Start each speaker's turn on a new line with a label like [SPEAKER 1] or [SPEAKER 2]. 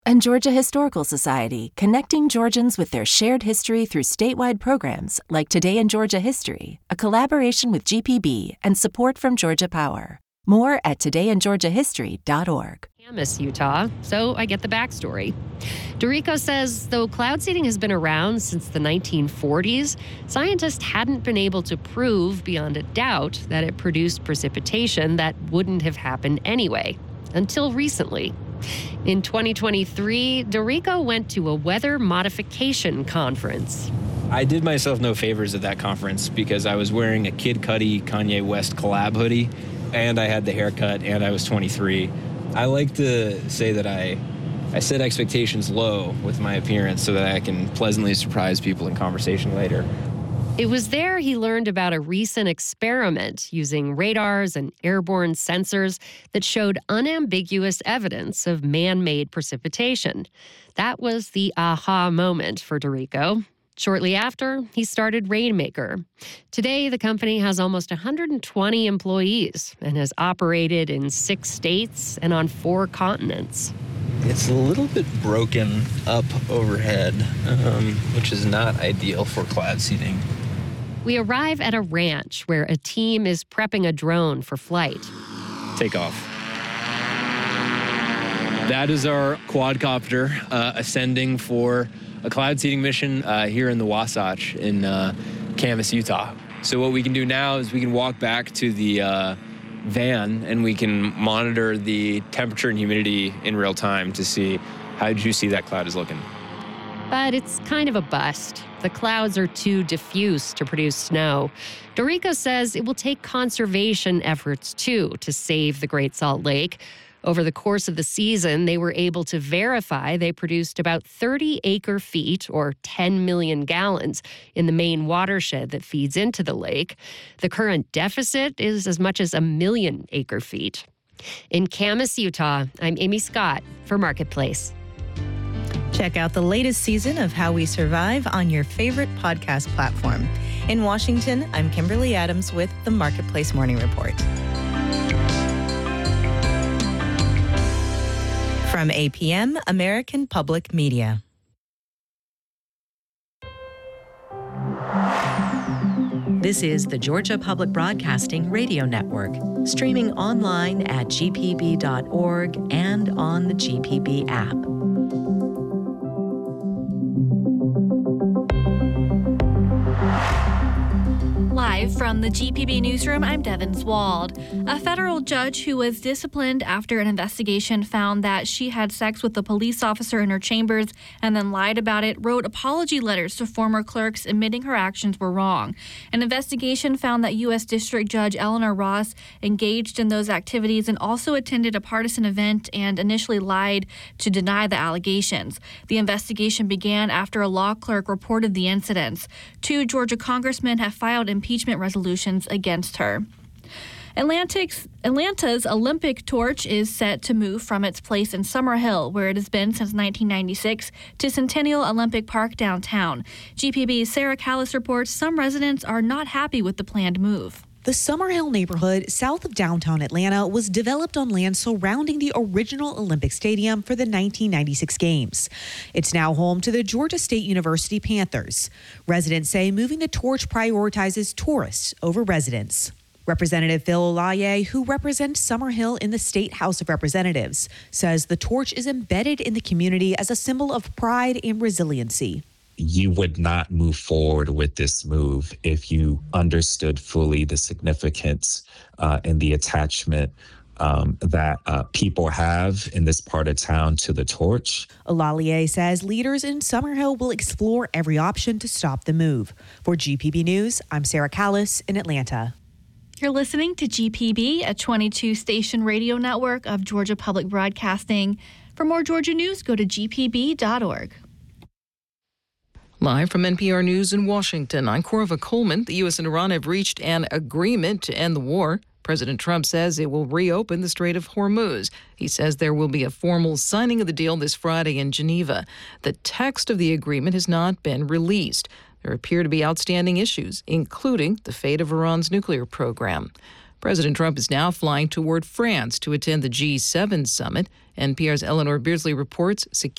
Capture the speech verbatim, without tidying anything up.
[SPEAKER 1] And Georgia Historical Society, connecting Georgians with their shared history through statewide programs like Today in Georgia History, a collaboration with G P B and support from Georgia Power. More at today in georgia history dot org.
[SPEAKER 2] Camas, Utah, so I get the backstory. Dorico says though cloud seeding has been around since the nineteen forties, scientists hadn't been able to prove beyond a doubt that it produced precipitation that wouldn't have happened anyway, until recently. In twenty twenty-three, Dorico went to a weather modification conference.
[SPEAKER 3] I did myself no favors at that conference because I was wearing a Kid Cudi Kanye West collab hoodie, and I had the haircut, and I was twenty-three. I like to say that I, I set expectations low with my appearance so that I can pleasantly surprise people in conversation later.
[SPEAKER 2] It was there he learned about a recent experiment using radars and airborne sensors that showed unambiguous evidence of man-made precipitation. That was the aha moment for Dorico. Shortly after, he started Rainmaker. Today, the company has almost one hundred twenty employees and has operated in six states and on four continents.
[SPEAKER 4] It's a little bit broken up overhead, um, which is not ideal for cloud seeding.
[SPEAKER 2] We arrive at a ranch where a team is prepping a drone for flight.
[SPEAKER 3] Take off. That is our quadcopter uh, ascending for a cloud seeding mission uh, here in the Wasatch in uh, Camas, Utah. So what we can do now is we can walk back to the uh, van and we can monitor the temperature and humidity in real time to see how juicy that cloud is looking.
[SPEAKER 2] But it's kind of a bust. The clouds are too diffuse to produce snow. Dorico says it will take conservation efforts, too, to save the Great Salt Lake. Over the course of the season, they were able to verify they produced about thirty acre feet, or ten million gallons, in the main watershed that feeds into the lake. The current deficit is as much as a million acre feet. In Camas, Utah, I'm Amy Scott for Marketplace.
[SPEAKER 5] Check out the latest season of How We Survive on your favorite podcast platform. In Washington, I'm Kimberly Adams with the Marketplace Morning Report. From A P M, American Public Media. This is the Georgia Public Broadcasting Radio Network, streaming online at g p b dot org and on the G P B app.
[SPEAKER 6] Live from the G P B newsroom, I'm Devin Swald. A federal judge who was disciplined after an investigation found that she had sex with a police officer in her chambers and then lied about it wrote apology letters to former clerks admitting her actions were wrong. An investigation found that U S District Judge Eleanor Ross engaged in those activities and also attended a partisan event and initially lied to deny the allegations. The investigation began after a law clerk reported the incidents. Two Georgia congressmen have filed impeachment resolutions against her. Atlantic's, Atlanta's Olympic torch is set to move from its place in Summerhill, where it has been since nineteen ninety-six, to Centennial Olympic Park downtown. G P B's Sarah Callis reports some residents are not happy with the planned move.
[SPEAKER 7] The Summerhill neighborhood south of downtown Atlanta was developed on land surrounding the original Olympic Stadium for the nineteen ninety-six Games. It's now home to the Georgia State University Panthers. Residents say moving the torch prioritizes tourists over residents. Representative Phil Olaye, who represents Summerhill in the State House of Representatives, says the torch is embedded in the community as a symbol of pride and resiliency.
[SPEAKER 8] You would not move forward with this move if you understood fully the significance uh, and the attachment um, that uh, people have in this part of town to the torch.
[SPEAKER 7] Olalier says leaders in Summerhill will explore every option to stop the move. For G P B News, I'm Sarah Callis in Atlanta.
[SPEAKER 6] You're listening to G P B, a twenty-two station radio network of Georgia Public Broadcasting. For more Georgia news, go to g p b dot org.
[SPEAKER 9] Live from N P R News in Washington, I'm Corva Coleman. The U S and Iran have reached an agreement to end the war. President Trump says it will reopen the Strait of Hormuz. He says there will be a formal signing of the deal this Friday in Geneva. The text of the agreement has not been released. There appear to be outstanding issues, including the fate of Iran's nuclear program. President Trump is now flying toward France to attend the G seven summit. N P R's Eleanor Beardsley reports security